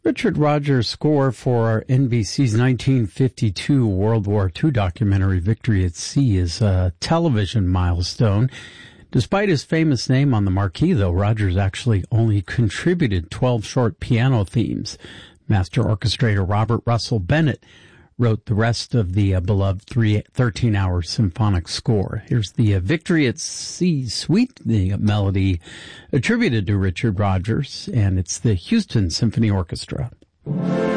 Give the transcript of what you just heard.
Richard Rodgers' score for NBC's 1952 World War II documentary Victory at Sea is a television milestone. Despite his famous name on the marquee, though, Rodgers actually only contributed 12 short piano themes. Master orchestrator Robert Russell Bennett wrote the rest of the beloved 13-hour symphonic score. Here's the Victory at Sea Suite, the melody attributed to Richard Rodgers, and it's the Houston Symphony Orchestra.